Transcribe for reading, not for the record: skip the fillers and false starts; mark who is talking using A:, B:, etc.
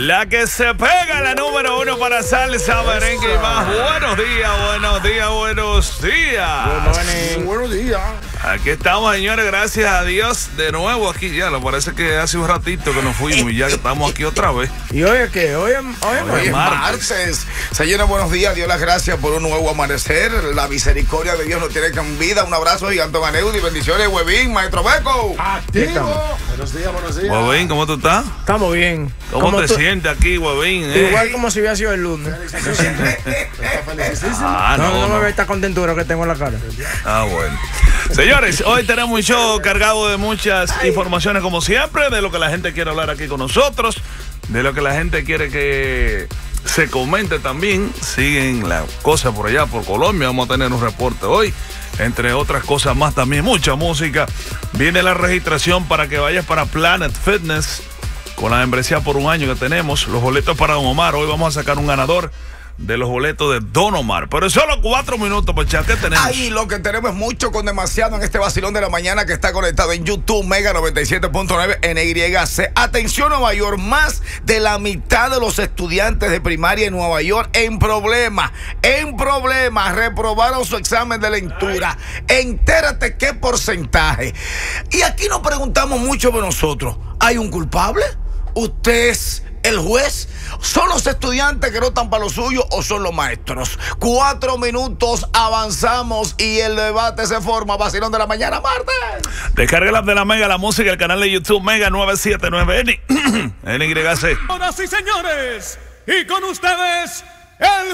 A: La que se pega, la número 1 para salsa, merengue y más. Buenos días, buenos días, buenos días.
B: Buenos días.
A: Aquí estamos, señores, gracias a Dios. De nuevo aquí, ya, lo parece que hace un ratito que nos fuimos y ya estamos aquí otra vez.
B: ¿Y hoy es qué? Hoy
C: es martes. Señores, buenos días. Dios las gracias por un nuevo amanecer. La misericordia de Dios nos tiene con vida. Un abrazo gigante, Maneudi. Bendiciones, Huevín, Maestro Beco.
B: Activo.
D: Buenos días, buenos días.
A: Huevín, ¿cómo tú estás?
B: Estamos bien.
A: ¿Cómo te sientes aquí, Huevín?
B: Igual como si hubiera sido el lunes. No me ve esta contentura que tengo en la cara.
A: Ah, bueno. Señores, hoy tenemos un show cargado de muchas informaciones como siempre, de lo que la gente quiere hablar aquí con nosotros, de lo que la gente quiere que se comente también. Siguen las cosas por allá, por Colombia, vamos a tener un reporte hoy, entre otras cosas más también, mucha música. Viene la registración para que vayas para Planet Fitness, con la membresía por un año que tenemos, los boletos para Don Omar. Hoy vamos a sacar un ganador de los boletos de Don Omar, pero solo 4 minutos, pues ya, ¿qué tenemos?
C: Ahí lo que tenemos es mucho con demasiado en este vacilón de la mañana que está conectado en YouTube, Mega 97.9 NYC. Atención, Nueva York, más de la mitad de los estudiantes de primaria en Nueva York en problemas, reprobaron su examen de lectura. Entérate qué porcentaje. Y aquí nos preguntamos mucho de nosotros, ¿hay un culpable? ¿Usted es el juez? ¿Son los estudiantes que no están para lo suyo o son los maestros? 4 minutos, avanzamos y el debate se forma. Vacilón de la mañana, martes.
A: Descarga la app de la Mega, la música, el canal de YouTube Mega 979 NYC.
E: Ahora sí, señores, y con ustedes, el